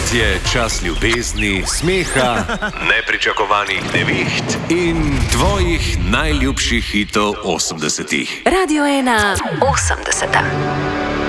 je čas ljubezni, smeha, nepričakovanih neviht in tvojih najljubših hitov 80-ih. Radio 1 80.